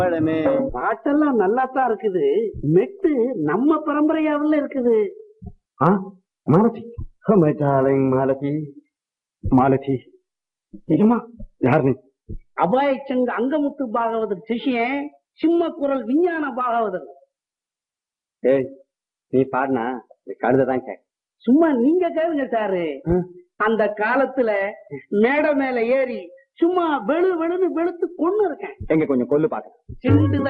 பாட்டெல்லாம் நல்லா தான் இருக்குது. மெட்டு நம்ம பரம்பரையாவில் இருக்குது. மாலதி, மாலதி, மாலதி, நிஜமா? யார் நீ? அபாய சங்க அங்கமுத்து பாகவதர் சிஷியன், சிம்ம குரல் விஞ்ஞான பாகவதர். ஏய், நீ பாருனா கழுதான் கேட்க. சும்மா நீங்க கேளுங்க சாரு. அந்த காலத்துல மேடை மேல ஏறி சும்மா வெளு வெளுன்னு வெளுத்து கொண்டு இருக்கேன். எங்க கொஞ்சம் கொல்லு பாக்க.